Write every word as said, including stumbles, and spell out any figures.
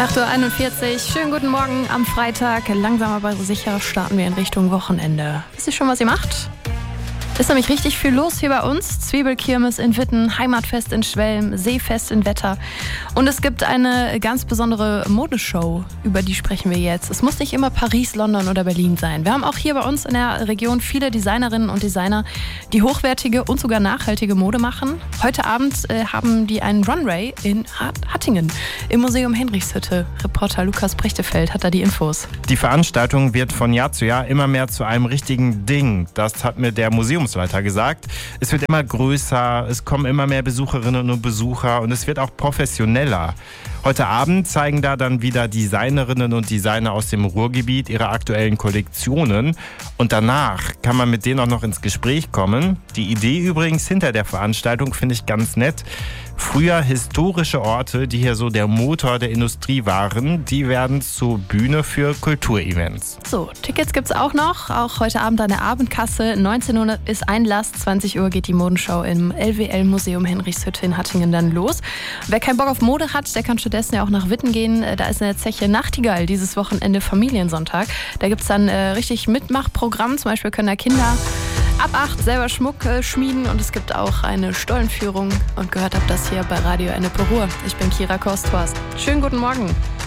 acht Uhr einundvierzig, schönen guten Morgen am Freitag. Langsam aber sicher starten wir in Richtung Wochenende. Wisst ihr schon, was ihr macht? Ist nämlich richtig viel los hier bei uns. Zwiebelkirmes in Witten, Heimatfest in Schwelm, Seefest in Wetter. Und es gibt eine ganz besondere Modeshow, über die sprechen wir jetzt. Es muss nicht immer Paris, London oder Berlin sein. Wir haben auch hier bei uns in der Region viele Designerinnen und Designer, die hochwertige und sogar nachhaltige Mode machen. Heute Abend äh, haben die einen Runway in Hattingen im Museum Henrichshütte. Reporter Lukas Brechtefeld hat da die Infos. Die Veranstaltung wird von Jahr zu Jahr immer mehr zu einem richtigen Ding. Das hat mir der Museumsleiter gesagt. Es wird immer größer, es kommen immer mehr Besucherinnen und Besucher und es wird auch professioneller. Heute Abend zeigen da dann wieder Designerinnen und Designer aus dem Ruhrgebiet ihre aktuellen Kollektionen und danach kann man mit denen auch noch ins Gespräch kommen. Die Idee übrigens hinter der Veranstaltung finde ich ganz nett. Früher historische Orte, die hier so der Motor der Industrie waren, die werden zur Bühne für Kulturevents. So, Tickets gibt's auch noch. Auch heute Abend an der Abendkasse. neunzehn Uhr ist Einlass, zwanzig Uhr geht die Modenschau im L W L-Museum Henrichshütte in Hattingen dann los. Wer keinen Bock auf Mode hat, der kann stattdessen ja auch nach Witten gehen. Da ist in der Zeche Nachtigall dieses Wochenende Familiensonntag. Da gibt's dann äh, richtig Mitmachprogramm. Zum Beispiel können da Kinder ab acht selber Schmuck äh, schmieden und es gibt auch eine Stollenführung. Und gehört habt das hier bei Radio Ennepe Ruhr. Ich bin Kira Kosthorst. Schönen guten Morgen.